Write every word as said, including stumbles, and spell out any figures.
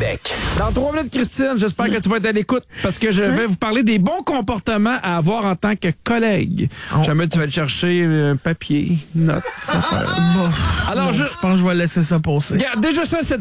Québec. Dans trois minutes, Christine, j'espère que tu vas être à l'écoute parce que je vais vous parler des bons comportements à avoir en tant que collègue. Oh. Jamais tu vas te chercher un papier, une note. Bon, Alors, non, je... je pense que je vais laisser ça passer. Regarde, déjà ça, cette